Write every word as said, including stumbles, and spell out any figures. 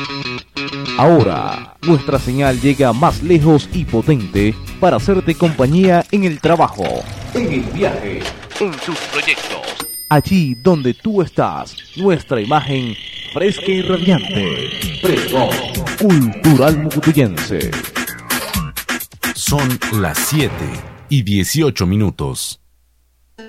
Ahora, nuestra señal llega más lejos y potente para hacerte compañía en el trabajo, en el viaje, en tus proyectos. Allí donde tú estás, nuestra imagen fresca y radiante. Fresco, Cultural Mucutuyense. Son las siete y dieciocho minutos.